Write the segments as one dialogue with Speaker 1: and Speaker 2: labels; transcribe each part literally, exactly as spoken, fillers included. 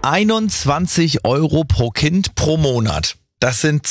Speaker 1: einundzwanzig Euro pro Kind pro Monat. Das sind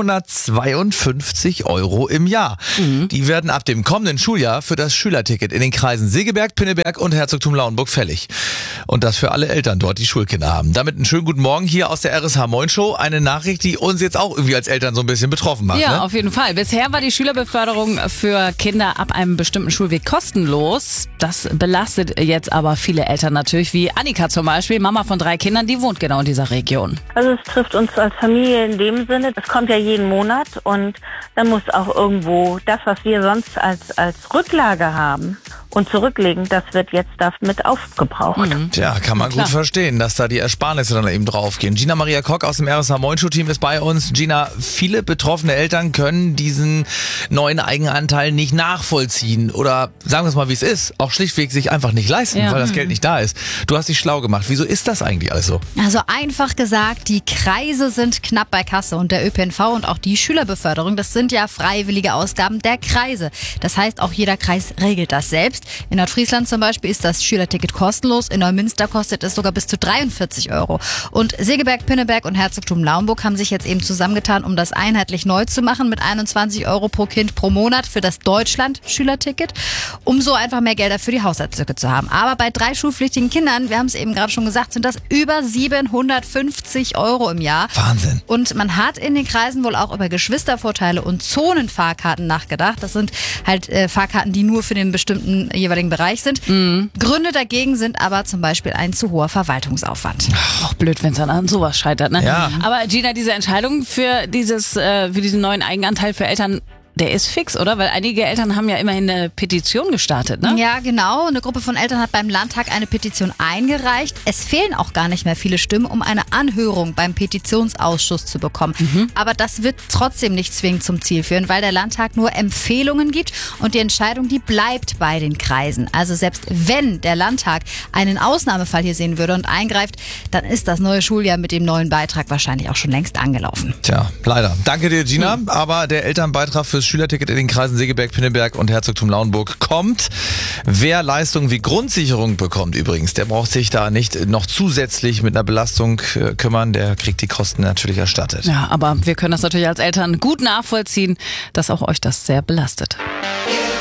Speaker 1: zweihundertzweiundfünfzig Euro im Jahr. Mhm. Die werden ab dem kommenden Schuljahr für das Schülerticket in den Kreisen Segeberg, Pinneberg und Herzogtum Lauenburg fällig. Und das für alle Eltern dort, die Schulkinder haben. Damit einen schönen guten Morgen hier aus der R S H Moin Show. Eine Nachricht, die uns jetzt auch irgendwie als Eltern so ein bisschen betroffen macht.
Speaker 2: Ja,
Speaker 1: ne?
Speaker 2: Auf jeden Fall. Bisher war die Schülerbeförderung für Kinder ab einem bestimmten Schulweg kostenlos. Das belastet jetzt aber viele Eltern natürlich, wie Annika zum Beispiel, Mama von drei Kindern, die wohnt genau in dieser Region.
Speaker 3: Also es trifft uns als Familie in dem Sinne, das kommt ja jeden Monat und dann muss auch irgendwo das, was wir sonst als, als Rücklage haben und zurücklegen, das wird jetzt damit aufgebraucht.
Speaker 2: Mhm.
Speaker 1: Tja, kann man
Speaker 2: Klar.
Speaker 1: gut verstehen, dass da die Ersparnisse dann eben draufgehen. Gina Maria Kock aus dem R S H Moin Show Team ist bei uns. Gina, viele betroffene Eltern können diesen neuen Eigenanteil nicht nachvollziehen oder sagen wir es mal, wie es ist, auch schlichtweg sich einfach nicht leisten,
Speaker 2: Ja.
Speaker 1: weil das Geld nicht da ist. Du hast dich schlau gemacht. Wieso ist das eigentlich alles so?
Speaker 4: Also einfach gesagt, die Kreise sind knapp bei Kasse und der Ö P N V und auch die Schülerbeförderung, das sind ja freiwillige Ausgaben der Kreise. Das heißt, auch jeder Kreis regelt das selbst. In Nordfriesland zum Beispiel ist das Schülerticket kostenlos, in Neumünster kostet es sogar bis zu dreiundvierzig Euro. Und Segeberg, Pinneberg und Herzogtum Lauenburg haben sich jetzt eben zusammengetan, um das einheitlich neu zu machen mit einundzwanzig Euro pro Kind pro Monat für das Deutschland-Schülerticket, um so einfach mehr Gelder für die Haushaltslücke zu haben. Aber bei drei schulpflichtigen Kindern, wir haben es eben gerade schon gesagt, sind das über siebenhundertfünfzig Euro im Jahr.
Speaker 1: Wahnsinn.
Speaker 4: Und man hat in den Kreisen wohl auch über Geschwistervorteile und Zonenfahrkarten nachgedacht. Das sind halt äh, Fahrkarten, die nur für den bestimmten jeweiligen Bereich sind. Mhm. Gründe dagegen sind aber zum Beispiel ein zu hoher Verwaltungsaufwand.
Speaker 2: Auch blöd, wenn es dann an sowas scheitert, ne?
Speaker 1: Ja.
Speaker 2: Aber Gina, diese Entscheidung für dieses, äh, für diesen neuen Eigenanteil für Eltern, der ist fix, oder? Weil einige Eltern haben ja immerhin eine Petition gestartet, ne?
Speaker 4: Ja, genau. Eine Gruppe von Eltern hat beim Landtag eine Petition eingereicht. Es fehlen auch gar nicht mehr viele Stimmen, um eine Anhörung beim Petitionsausschuss zu bekommen. Mhm. Aber das wird trotzdem nicht zwingend zum Ziel führen, weil der Landtag nur Empfehlungen gibt und die Entscheidung, die bleibt bei den Kreisen. Also selbst wenn der Landtag einen Ausnahmefall hier sehen würde und eingreift, dann ist das neue Schuljahr mit dem neuen Beitrag wahrscheinlich auch schon längst angelaufen.
Speaker 1: Tja, leider. Danke dir, Gina. Mhm. Aber der Elternbeitrag fürs Schülerticket in den Kreisen Segeberg, Pinneberg und Herzogtum Lauenburg kommt. Wer Leistungen wie Grundsicherung bekommt übrigens, der braucht sich da nicht noch zusätzlich mit einer Belastung äh, kümmern. Der kriegt die Kosten natürlich erstattet.
Speaker 2: Ja, aber wir können das natürlich als Eltern gut nachvollziehen, dass auch euch das sehr belastet.